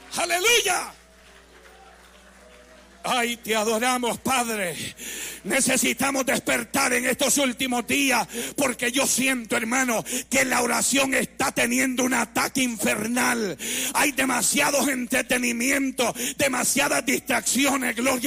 Aleluya. Ay, te adoramos, Padre. Necesitamos despertar en estos últimos días, porque yo siento, hermano, que la oración está teniendo un ataque infernal. Hay demasiados entretenimientos, demasiadas distracciones, gloria